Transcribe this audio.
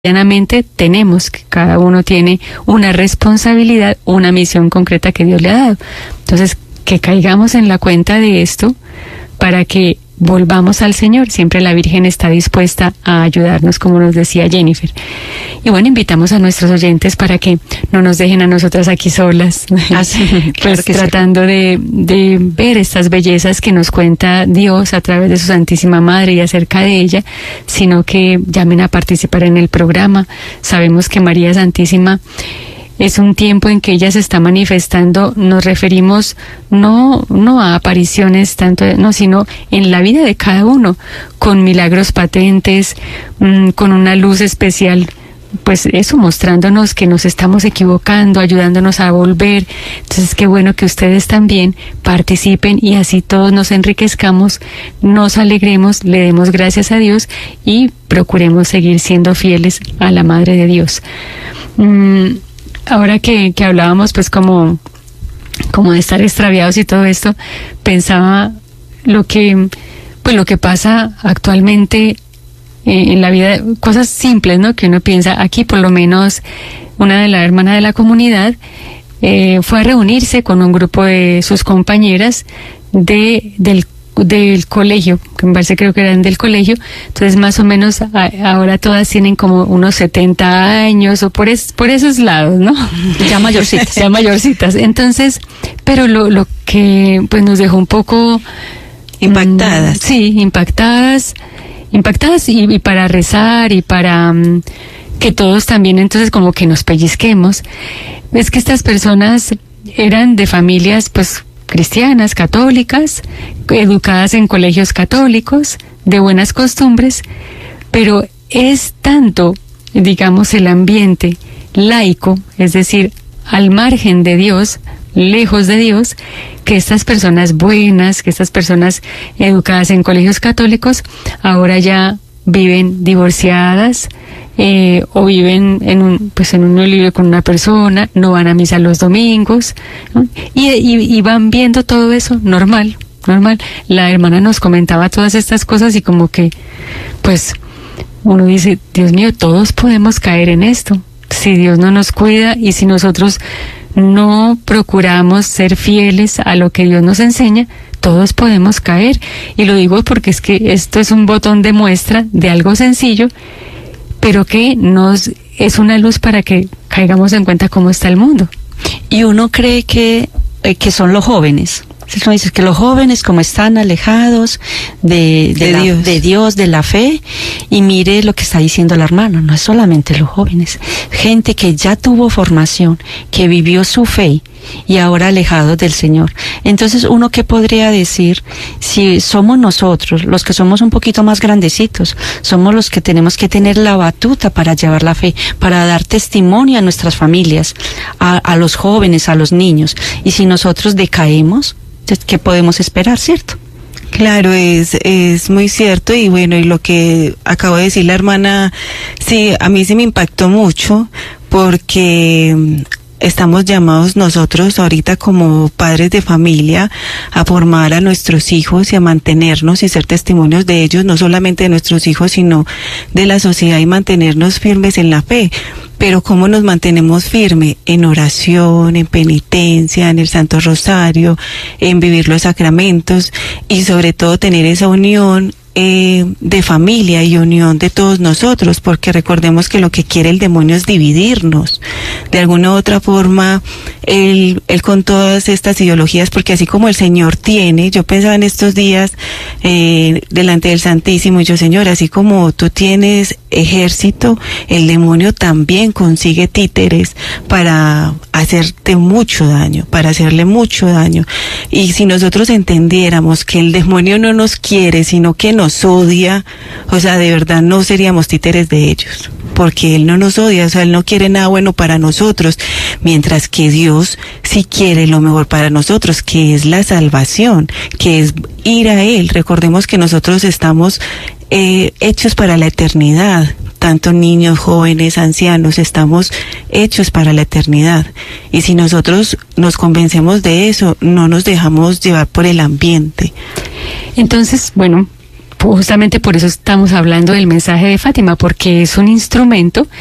cotidianamente tenemos, que cada uno tiene una responsabilidad, una misión concreta que Dios le ha dado. Entonces, que caigamos en la cuenta de esto para que volvamos al Señor. Siempre la Virgen está dispuesta a ayudarnos, como nos decía Jennifer. Y bueno, invitamos a nuestros oyentes para que no nos dejen a nosotras aquí solas, pues tratando de ver estas bellezas que nos cuenta Dios a través de su Santísima Madre y acerca de ella, sino que llamen a participar en el programa. Sabemos que María Santísima es un tiempo en que ella se está manifestando. Nos referimos no a apariciones tanto, no, sino en la vida de cada uno, con milagros patentes, con una luz especial, pues eso, mostrándonos que nos estamos equivocando, ayudándonos a volver. Entonces, qué bueno que ustedes también participen y así todos nos enriquezcamos, nos alegremos, le demos gracias a Dios y procuremos seguir siendo fieles a la Madre de Dios. Ahora que hablábamos pues como de estar extraviados y todo esto, pensaba lo que pasa actualmente en la vida, cosas simples, ¿no? Que uno piensa, aquí por lo menos una de las hermanas de la comunidad fue a reunirse con un grupo de sus compañeras del colegio, que me parece, creo que eran del colegio. Entonces más o menos ahora todas tienen como unos 70 años o por esos lados, ¿no? Ya mayorcitas. Entonces, pero lo que pues nos dejó un poco impactadas. Sí, impactadas y para rezar y para que todos también entonces como que nos pellizquemos. Es que estas personas eran de familias pues cristianas, católicas, educadas en colegios católicos, de buenas costumbres, pero es tanto, digamos, el ambiente laico, es decir, al margen de Dios, lejos de Dios, que estas personas buenas, que estas personas educadas en colegios católicos, ahora ya viven divorciadas, o viven en un lío con una persona, no van a misa los domingos, ¿no? Y van viendo todo eso normal. La hermana nos comentaba todas estas cosas y como que, pues, uno dice, Dios mío, todos podemos caer en esto. Si Dios no nos cuida y si nosotros no procuramos ser fieles a lo que Dios nos enseña, todos podemos caer. Y lo digo porque es que esto es un botón de muestra de algo sencillo, pero que es una luz para que caigamos en cuenta cómo está el mundo. Y uno cree que son los jóvenes. Uno dice que los jóvenes, como están alejados de Dios, de la fe, y mire lo que está diciendo la hermana, no es solamente los jóvenes, gente que ya tuvo formación, que vivió su fe y ahora alejados del Señor. Entonces, uno qué podría decir, si somos nosotros, los que somos un poquito más grandecitos, somos los que tenemos que tener la batuta para llevar la fe, para dar testimonio a nuestras familias, a los jóvenes, a los niños. Y si nosotros decaemos, ¿qué podemos esperar, cierto? Claro, es muy cierto. Y bueno, y lo que acabo de decir la hermana, sí, a mí sí me impactó mucho, porque estamos llamados nosotros ahorita como padres de familia a formar a nuestros hijos y a mantenernos y ser testimonios de ellos, no solamente de nuestros hijos, sino de la sociedad, y mantenernos firmes en la fe. Pero ¿cómo nos mantenemos firmes? En oración, en penitencia, en el Santo Rosario, en vivir los sacramentos y sobre todo tener esa unión de familia y unión de todos nosotros, porque recordemos que lo que quiere el demonio es dividirnos. De alguna u otra forma, él con todas estas ideologías, porque así como el Señor tiene, yo pensaba en estos días delante del Santísimo, y yo, Señor, así como tú tienes ejército, el demonio también consigue títeres para hacerte mucho daño, para hacerle mucho daño. Y si nosotros entendiéramos que el demonio no nos quiere, sino que nos odia, o sea, de verdad no seríamos títeres de ellos, porque él no nos odia, o sea, él no quiere nada bueno para nosotros, mientras que Dios sí quiere lo mejor para nosotros, que es la salvación, que es ir a él. Recordemos que nosotros estamos hechos para la eternidad, tanto niños, jóvenes, ancianos, estamos hechos para la eternidad. Y si nosotros nos convencemos de eso, no nos dejamos llevar por el ambiente. Entonces, bueno, justamente por eso estamos hablando del mensaje de Fátima, porque es un instrumento